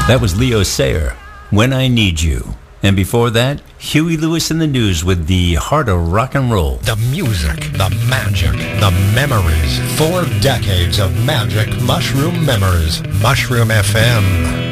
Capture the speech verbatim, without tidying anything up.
That was Leo Sayer, When I Need You. And before that, Huey Lewis and the News with the Heart of Rock and Roll. The music, the magic, the memories. Four decades of magic mushroom memories. Mushroom F M.